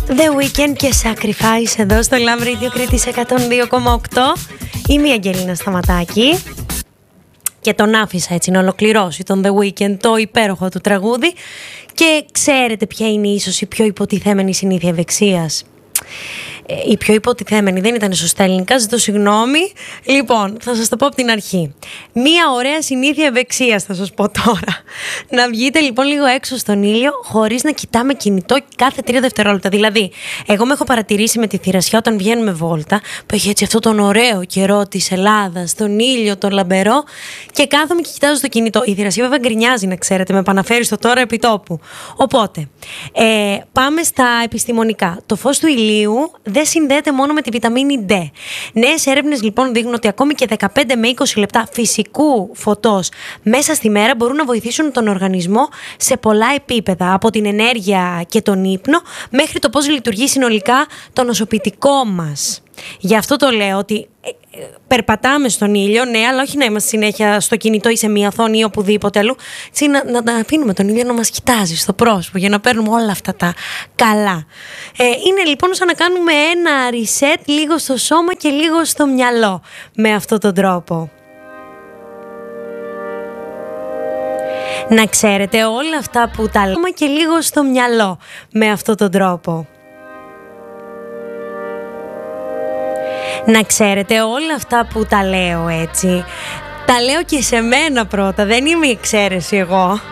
The Weeknd και Sacrifice εδώ στο Love Radio Κρήτης 102,8. Είμαι η Αγγελίνα Σταματάκη και τον άφησα έτσι να ολοκληρώσει τον The Weeknd, το υπέροχο του τραγούδι. Και ξέρετε ποια είναι ίσως η πιο υποτιθέμενη συνήθεια ευεξίας? Η πιο υποτιθέμενη, δεν ήταν σωστά ελληνικά, ζητώ συγγνώμη. Λοιπόν, θα σας το πω από την αρχή. Μία ωραία συνήθεια ευεξίας θα σας πω τώρα. Να βγείτε λοιπόν λίγο έξω στον ήλιο χωρίς να κοιτάμε κινητό κάθε 3 δευτερόλεπτα. Δηλαδή, εγώ με έχω παρατηρήσει με τη θηρασιά όταν βγαίνουμε βόλτα, που έχει έτσι αυτόν τον ωραίο καιρό της Ελλάδας, τον ήλιο, τον λαμπερό, και κάθομαι και κοιτάζω στο κινητό. Η θηρασιά βέβαια γκρινιάζει, να ξέρετε, με επαναφέρει στο τώρα επιτόπου. Οπότε, πάμε στα επιστημονικά. Το φως του ηλίου δεν συνδέεται μόνο με τη βιταμίνη D. Νέες έρευνες λοιπόν δείχνουν ότι ακόμη και 15 με 20 λεπτά φυσικού φωτός μέσα στη μέρα μπορούν να βοηθήσουν τον οργανισμό σε πολλά επίπεδα, από την ενέργεια και τον ύπνο μέχρι το πώς λειτουργεί συνολικά το νοσοποιητικό μας. Γι' αυτό το λέω ότι περπατάμε στον ήλιο, ναι, αλλά όχι να είμαστε συνέχεια στο κινητό ή σε μια οθόνη ή οπουδήποτε αλλού. Έτσι, να αφήνουμε τον ήλιο να μας κοιτάζει στο πρόσωπο για να παίρνουμε όλα αυτά τα καλά. Είναι λοιπόν σαν να κάνουμε ένα reset λίγο στο σώμα και λίγο στο μυαλό με αυτόν τον τρόπο. Να ξέρετε όλα αυτά που τα λέμε και λίγο στο μυαλό με αυτόν τον τρόπο. Να ξέρετε όλα αυτά που τα λέω έτσι, τα λέω και σε μένα πρώτα, δεν είμαι η εξαίρεση εγώ.